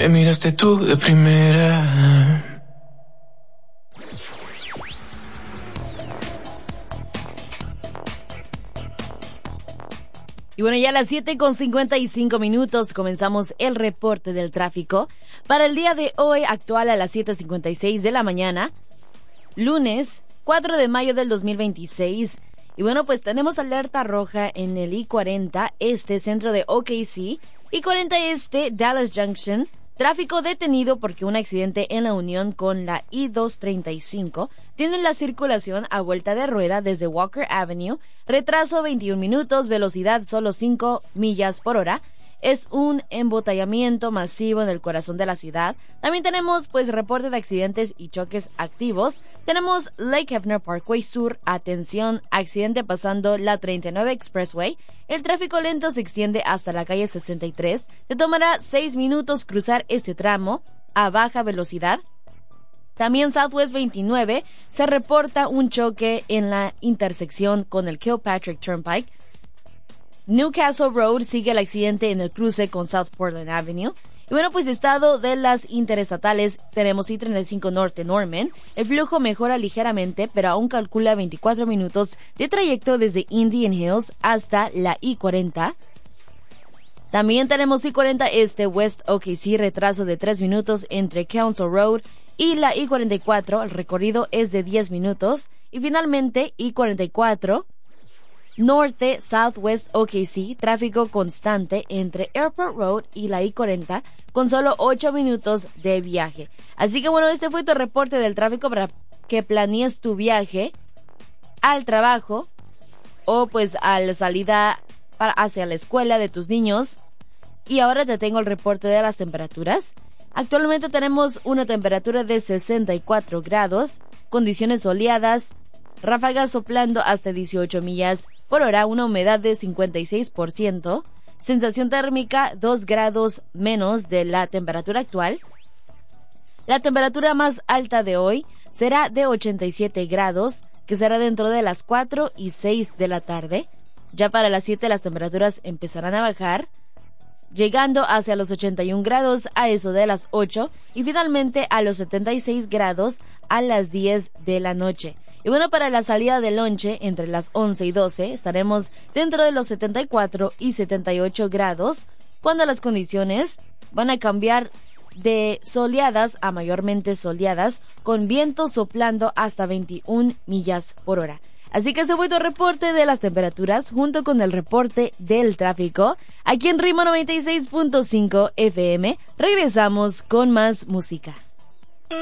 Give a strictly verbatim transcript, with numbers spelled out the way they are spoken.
Me miraste tú de primera. Y bueno, ya a las siete con cincuenta y cinco minutos comenzamos el reporte del tráfico. Para el día de hoy, actual a las siete cincuenta y seis de la mañana, lunes cuatro de mayo del dos mil veintiséis. Y bueno, pues tenemos alerta roja en el I cuarenta este, centro de O K C, I cuarenta este, Dallas Junction. Tráfico detenido porque un accidente en la unión con la I doscientos treinta y cinco tiene la circulación a vuelta de rueda desde Walker Avenue, retraso veintiún minutos, velocidad solo cinco millas por hora. Es un embotellamiento masivo en el corazón de la ciudad. También tenemos pues reporte de accidentes y choques activos. Tenemos Lake Hefner Parkway Sur, atención, accidente pasando la treinta y nueve Expressway. El tráfico lento se extiende hasta la calle sesenta y tres. Te tomará seis minutos cruzar este tramo a baja velocidad. También Southwest veintinueve se reporta un choque en la intersección con el Kilpatrick Turnpike. Newcastle Road sigue el accidente en el cruce con South Portland Avenue. Y bueno, pues estado de las interestatales, tenemos I treinta y cinco Norte Norman. El flujo mejora ligeramente, pero aún calcula veinticuatro minutos de trayecto desde Indian Hills hasta la I cuarenta. También tenemos I cuarenta Este West O K C, retraso de tres minutos entre Council Road y la I cuarenta y cuatro. El recorrido es de diez minutos. Y finalmente I cuarenta y cuatro Norte Southwest O K C, tráfico constante entre Airport Road y la I cuarenta con solo ocho minutos de viaje. Así que bueno, este fue tu reporte del tráfico para que planees tu viaje al trabajo o pues a la salida para hacia la escuela de tus niños. Y ahora te tengo el reporte de las temperaturas. Actualmente tenemos una temperatura de sesenta y cuatro grados, condiciones soleadas, ráfagas soplando hasta dieciocho millas por hora, una humedad de cincuenta y seis por ciento, sensación térmica dos grados menos de la temperatura actual. La temperatura más alta de hoy será de ochenta y siete grados, que será dentro de las cuatro y seis de la tarde. Ya para las siete las temperaturas empezarán a bajar, llegando hacia los ochenta y un grados a eso de las ocho y finalmente a los setenta y seis grados a las diez de la noche. Y bueno, para la salida de lonche entre las once y doce estaremos dentro de los setenta y cuatro y setenta y ocho grados, cuando las condiciones van a cambiar de soleadas a mayormente soleadas, con viento soplando hasta veintiún millas por hora. Así que ese fue tu reporte de las temperaturas junto con el reporte del tráfico. Aquí en Ritmo noventa y seis punto cinco F M regresamos con más música.